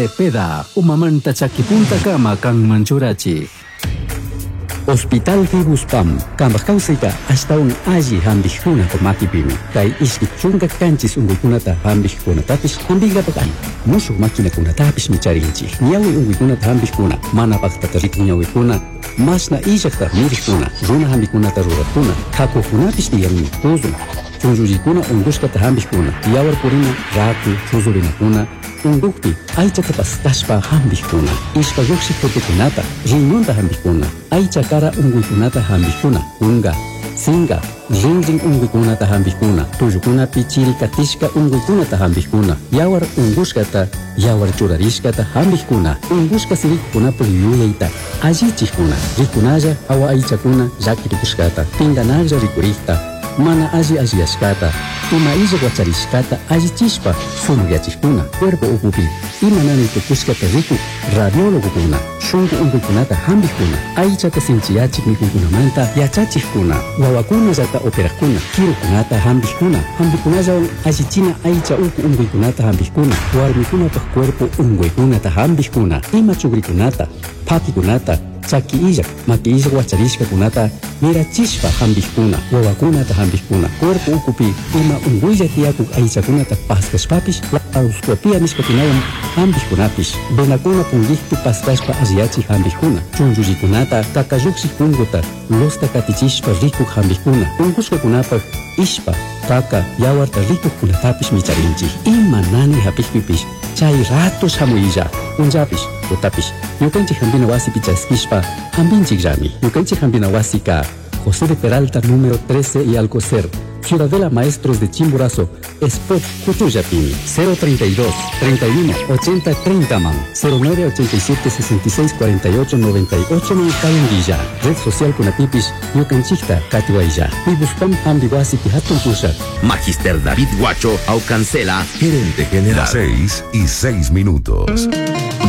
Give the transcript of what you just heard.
Peda, umamanta chakipunta kama kang manchurachi. Hospital Fibuspam, kambak kausika hasta un allí hambijuna tomatipimi. Kai iskichunga kanchis unguikunata hambijuna tapis hambiga pakai. Musu makina kuna tapis micharinchi. Niawi unguikuna hambijuna, mana paktatariku niawikuna. Masna ijakta mirikuna, runa hambikuna taruratuna. Hakukunapis diami, uzun. Chunjurikuna unguskata hambijuna. Yawar purina, ratu, chuzurinakuna. Undukti, aichata pastashpa hambijuna. Ishpa yuksi tepekunata, riñonta hambijuna. Aicha kara unguikunata hambijuna. Unga, singa, rinring unguikunata hambijuna. Tuyukuna pichiri katishka unguikunata hambijuna. Yawar unguskata, yawar churarishkata hambijuna. Unguska sirikuna puriyuyaita. Allichikuna, rikunaya awa aichakuna llakirikushkata. Pinganalla rikurikta. Mana ashkata, ima guacharishkata allichishpa sumuyachikuna, cuerpo upupi, ima nani tukushkata riku, radiólogo kuna, shungu unguikunata hambijuna, aichata sinchiyachik mikunkunamanta yachachikuna, wawakuna yata operakuna, kirukunata hambijuna, hambikunalla allichina aicha uku unguikunata hambijuna, warmikunata cuerpo unguikunata hambijuna, ima chugrikunata, pakikunata, chaki ijak, maki ijak wacharishka kunata, mirachishpa hambijkuna, wawakunata hambijkuna, cuerpo ukupi, ima unguilla tiakuk aichakunata paskashpapish, auskopia nishkakunawan hambijkunapish, benakuna pungikpi paskashpa asiachi hambijkuna, chunjullikunata, kakayuksik punguta, losta katichishpa rikuk hambijkuna, ungushkakunapak, ishpa, kaka, yawarta rikuk kunatapish micharinchi, ima nani hapikpipish, chay ratos hamuilla, unjapish, utapish, yukanchik hambina wasi pichaskishpa, hambinchik rami, yukanchik hambina wasi ka, José de Peralta número 13 y Alcocer, Ciudadela Maestros de Chimborazo, Spot Cutuyapini, 032 31 80 30 man, 09 87 66 48 98 man Calendilla, red social Kunatipish, Yucanchikta, Katiwailla, Pibuspam Ambiguasi Pihatun Pushat. Magister David Guacho, Aucancela, gerente general. 6:06.